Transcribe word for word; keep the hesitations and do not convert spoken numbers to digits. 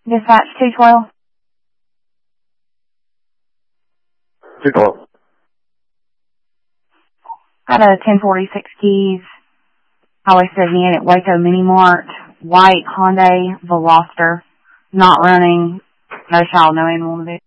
Dispatch two twelve. two twelve. Got a ten forty-six Keys, Highway seventy-eight at Waco Mini Mart, white Hyundai Veloster, not running, no child, no animal in the vehicle.